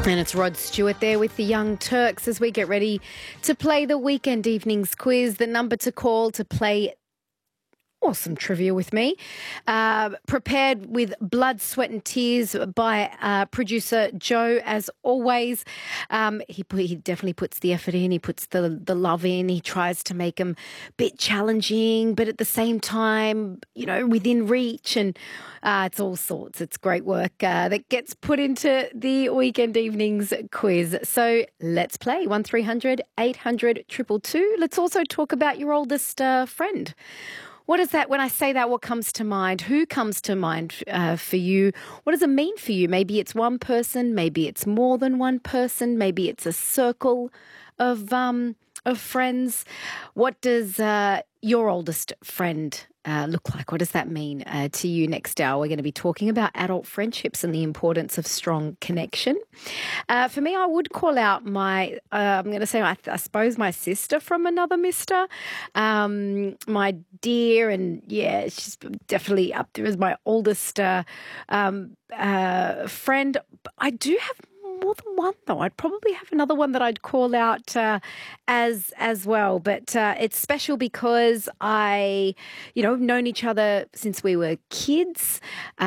And it's Rod Stewart there with the Young Turks as we get ready to play the Weekend Evenings quiz. The number to call to play awesome trivia with me, prepared with blood, sweat and tears by producer Joe, as always. He definitely puts the effort in. He puts the love in. He tries to make them a bit challenging, but at the same time, you know, within reach. And it's all sorts. It's great work that gets put into the Weekend Evenings quiz. So let's play 1300 800 222. Let's also talk about your oldest friend. What is that? When I say that, what comes to mind? Who comes to mind for you? What does it mean for you? Maybe it's one person. Maybe it's more than one person. Maybe it's a circle of friends. What does your oldest friend look like? What does that mean to you? Next hour, we're going to be talking about adult friendships and the importance of strong connection. For me, I would call out I'm going to say, I suppose, my sister from another mister. My dear, and yeah, she's definitely up there as my oldest friend. I do have more than one, though. I'd probably have another one that I'd call out as well. But it's special because I've known each other since we were kids.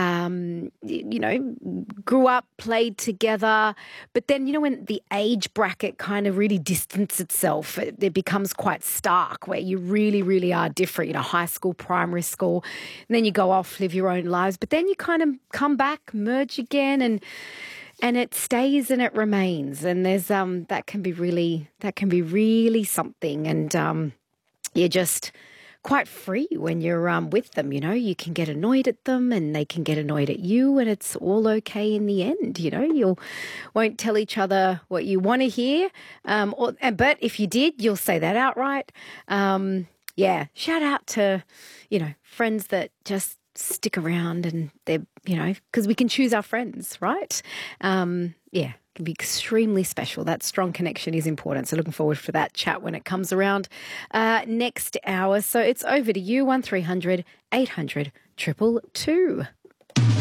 Grew up, played together. But then, when the age bracket kind of really distances itself, it becomes quite stark where you really, really are different. High school, primary school, and then you go off, live your own lives. But then you kind of come back, merge again, and it stays and it remains. And there's that can be really something. And you're just quite free when you're with them. You can get annoyed at them and they can get annoyed at you, and it's all okay in the end. You won't tell each other what you want to hear, but if you did, you'll say that outright. Shout out to friends that just stick around, and they're, because we can choose our friends, right? It can be extremely special. That strong connection is important. So looking forward for that chat when it comes around next hour. So it's over to you, 1300 800 222.